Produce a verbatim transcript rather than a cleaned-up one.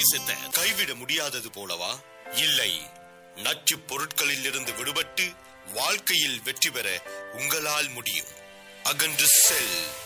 நேசித்த கைவிட முடியாதது போலவா? இல்லை, நச்சு பொருட்களில் இருந்து விடுபட்டு வாழ்க்கையில் வெற்றி பெற உங்களால் முடியும். அகன்று செல்.